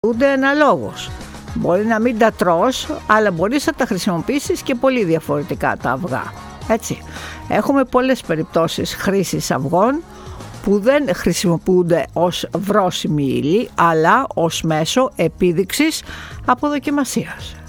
Ούτε αναλόγως. Μπορεί να μην τα τρως, αλλά μπορείς να τα χρησιμοποιήσεις και πολύ διαφορετικά τα αυγά. Έτσι. Έχουμε πολλές περιπτώσεις χρήσης αυγών που δεν χρησιμοποιούνται ως βρώσιμη ύλη, αλλά ως μέσο επίδειξης αποδοκιμασίας.